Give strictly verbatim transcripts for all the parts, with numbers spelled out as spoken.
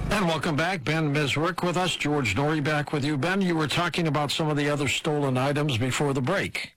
And welcome back. Ben Miswick with us. George Norrie back with you. Ben, you were talking about some of the other stolen items before the break.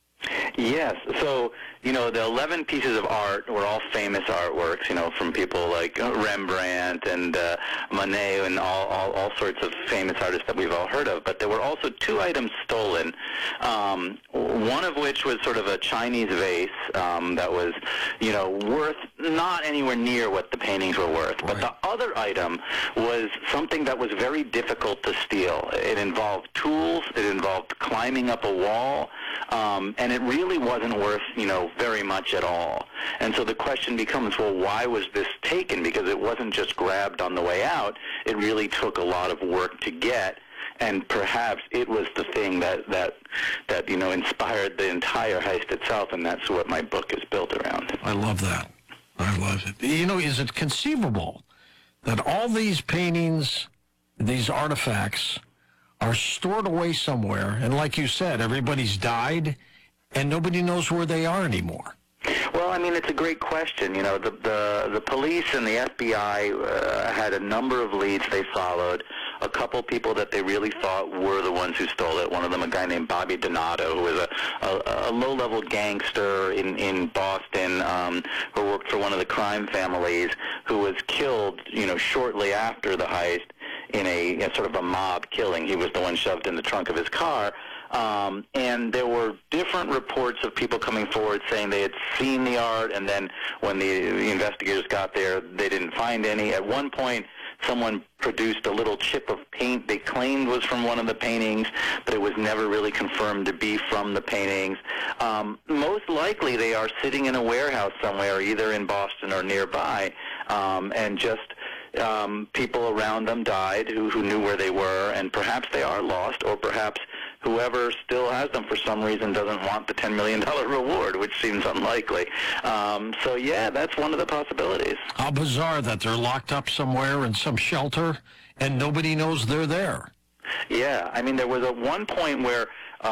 Yes. So, you know, the eleven pieces of art were all famous artworks, you know, from people like Rembrandt and uh, Monet and all, all, all sorts of famous artists that we've all heard of. But there were also two items stolen, um, one of which was sort of a Chinese vase um, that was, you know, worth not anywhere near what the paintings were worth. But Right. the other item was something that was very difficult to steal. It involved tools. It involved climbing up a wall. Um, and it really wasn't worth, you know, very much at all. And so the question becomes, well, why was this taken? Because it wasn't just grabbed on the way out. It really took a lot of work to get, and perhaps it was the thing that, that, that you know, inspired the entire heist itself, and that's what my book is built around. I love that. I love it. You know, is it conceivable that all these paintings, these artifacts, are stored away somewhere, and like you said, everybody's died, and nobody knows where they are anymore? Well, I mean, it's a great question. You know, the the, the police and the F B I uh, had a number of leads they followed. A couple people that they really thought were the ones who stole it. One of them, a guy named Bobby Donato, who was a, a, a low-level gangster in, in Boston, um, who worked for one of the crime families, who was killed, you know, shortly after the heist in a, a sort of a mob killing. He was the one shoved in the trunk of his car. Um, and there were different reports of people coming forward saying they had seen the art, and then when the, the investigators got there, they didn't find any. At one point, someone produced a little chip of paint they claimed was from one of the paintings, but it was never really confirmed to be from the paintings. Um, most likely they are sitting in a warehouse somewhere, either in Boston or nearby, um, and just um, people around them died who, who knew where they were, and perhaps they are lost, or perhaps whoever still has them for some reason doesn't want the ten million dollars reward, which seems unlikely. Um, so, yeah, that's one of the possibilities. How bizarre that they're locked up somewhere in some shelter, and nobody knows they're there. Yeah, I mean, there was a one point where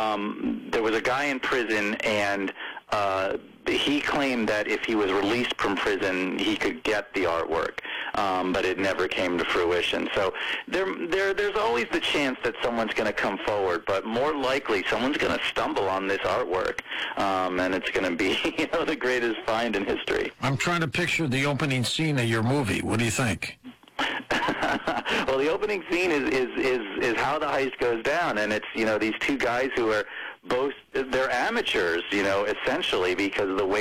um, there was a guy in prison, and uh, he claimed that if he was released from prison, he could get the artwork, um, but it never came to fruition. So there, there, there's always the chance that someone's going to come forward, but more likely someone's going to stumble on this artwork, um, and it's going to be, you know, the greatest find in history. I'm trying to picture the opening scene of your movie. What do you think? Well, the opening scene is, is, is, is how the heist goes down, and it's, you know, these two guys who are both, they're amateurs, you know, essentially, because of the way